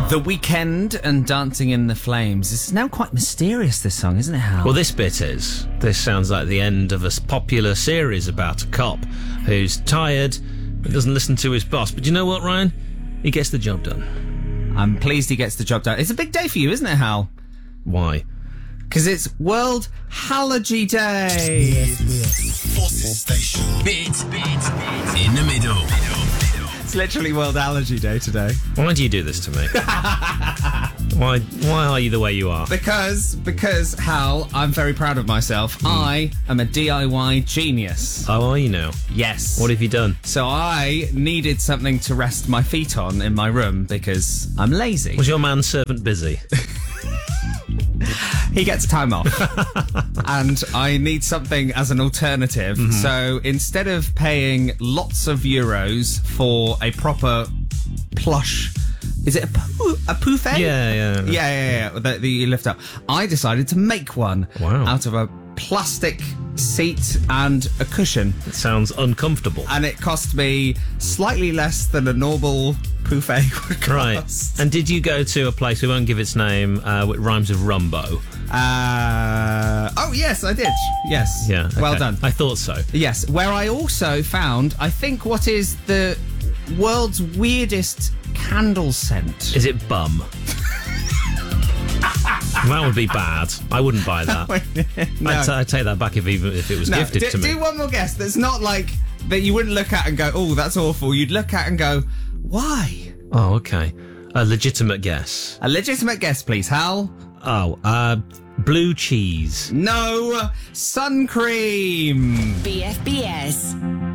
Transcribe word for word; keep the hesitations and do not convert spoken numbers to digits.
The Weeknd and Dancing in the Flames. It's now quite mysterious, this song, isn't it, Hal? Well, this bit is. This sounds like the end of a popular series about a cop who's tired, but doesn't listen to his boss. But you know what, Ryan? He gets the job done. I'm pleased he gets the job done. It's a big day for you, isn't it, Hal? Why? Because it's World Halogy Day. Forces Station. Bit, bit, in the middle. It's literally World Allergy Day today. Why do you do this to me? why Why are you the way you are? Because, because, Hal, I'm very proud of myself. Mm. I am a D I Y genius. Oh, are you now? Yes. What have you done? So I needed something to rest my feet on in my room because I'm lazy. Was your manservant busy? He gets time off. And I need something as an alternative. Mm-hmm. So instead of paying lots of euros for a proper plush... Is it a, poo- a poufet? Yeah, yeah. Yeah, yeah, yeah. That, that you lift up. I decided to make one wow. out of a plastic seat and a cushion. It sounds uncomfortable. And it cost me slightly less than a normal poufet would cost. Right. And did you go to a place, we won't give its name, uh, which rhymes with Rumbo? Uh, oh, yes, I did. Yes. Yeah. Okay. Well done. I thought so. Yes. Where I also found, I think, what is the world's weirdest candle scent. Is it bum? That would be bad. I wouldn't buy that. no. I'd, t- I'd take that back if even if it was no, gifted do, to me. Do one more guess. That's not like that you wouldn't look at and go, "Oh, that's awful." You'd look at and go, "Why?" Oh, okay. A legitimate guess. A legitimate guess, please, Hal. Oh, uh, blue cheese. No, sun cream. B F B S.